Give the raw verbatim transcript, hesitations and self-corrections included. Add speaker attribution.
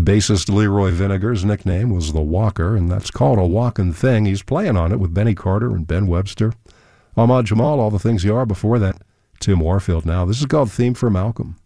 Speaker 1: Bassist Leroy Vinegar's nickname was the Walker, and that's called a walking thing. He's playing on it with Benny Carter and Ben Webster. Ahmad Jamal, All the Things You Are. Before that, Tim Warfield. Now, this is called Theme for Malcolm.